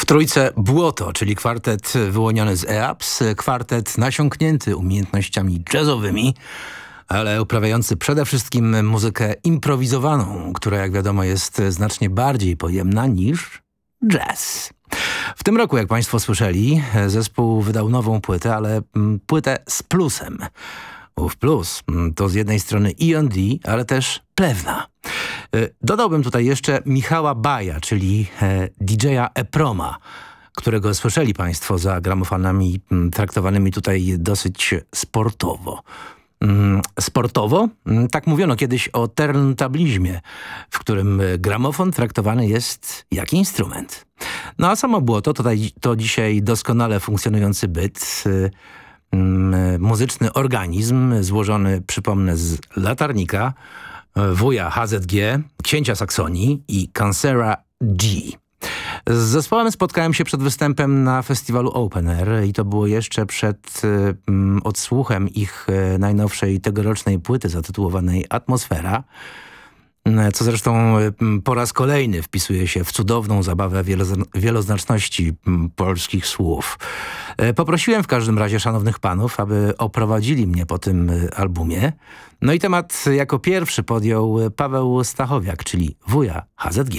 trójce Błoto, czyli kwartet wyłoniony z EAPS, kwartet nasiąknięty umiejętnościami jazzowymi, ale uprawiający przede wszystkim muzykę improwizowaną, która jak wiadomo jest znacznie bardziej pojemna niż jazz. W tym roku, jak Państwo słyszeli, zespół wydał nową płytę, ale płytę z plusem. Ów plus to z jednej strony E&D, ale też Plewna. Dodałbym tutaj jeszcze Michała Baja, czyli DJ-a Eproma, którego słyszeli Państwo za gramofonami traktowanymi tutaj dosyć sportowo. Sportowo? Tak mówiono kiedyś o turntablizmie, w którym gramofon traktowany jest jak instrument. No a samo Błoto to dzisiaj doskonale funkcjonujący byt, muzyczny organizm złożony, przypomnę, z latarnika, wuja HZG, księcia Saksonii i kancera G. Z zespołem spotkałem się przed występem na festiwalu Open Air i to było jeszcze przed odsłuchem ich najnowszej tegorocznej płyty zatytułowanej Atmosfera, co zresztą po raz kolejny wpisuje się w cudowną zabawę wieloznaczności polskich słów. Poprosiłem w każdym razie szanownych panów, aby oprowadzili mnie po tym albumie. No i temat jako pierwszy podjął Paweł Stachowiak, czyli wuja HZG.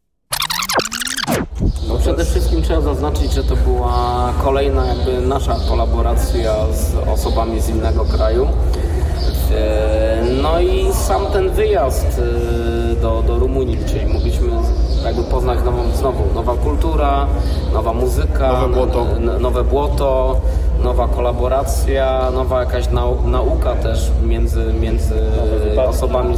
No przede wszystkim trzeba zaznaczyć, że to była kolejna jakby nasza kolaboracja z osobami z innego kraju. No i sam ten wyjazd do Rumunii, czyli mogliśmy jakby poznać nowa kultura, nowa muzyka, nowe błoto, nowa kolaboracja, nowa jakaś nauka też między osobami,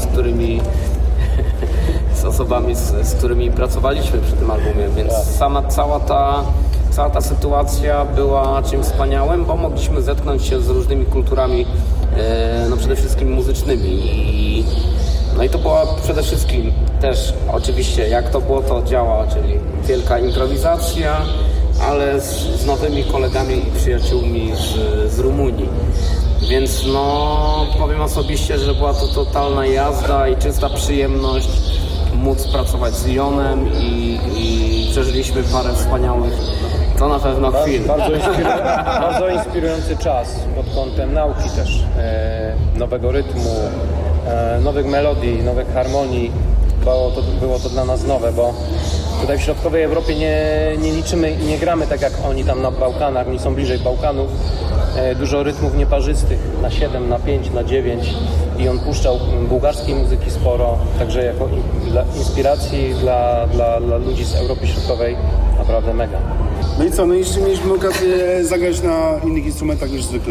z którymi pracowaliśmy przy tym albumie, więc cała ta sytuacja była czymś wspaniałym, bo mogliśmy zetknąć się z różnymi kulturami, no przede wszystkim muzycznymi. No i to była przede wszystkim też oczywiście, jak to było, to działa, czyli wielka improwizacja, ale z nowymi kolegami i przyjaciółmi z Rumunii. Więc no powiem osobiście, że była to totalna jazda i czysta przyjemność móc pracować z Lyonem i przeżyliśmy parę wspaniałych, to na pewno chwil. Bardzo inspirujący czas pod kątem nauki też, nowego rytmu, nowych melodii, nowych harmonii. Było to dla nas nowe, bo tutaj w środkowej Europie nie liczymy i nie gramy tak jak oni tam na Bałkanach, oni są bliżej Bałkanów. Dużo rytmów nieparzystych na 7, na 5, na 9 i on puszczał bułgarskiej muzyki sporo, także jako inspiracji dla ludzi z Europy Środkowej naprawdę mega. No i co, no jeszcze mieliśmy okazję zagrać na innych instrumentach niż zwykle.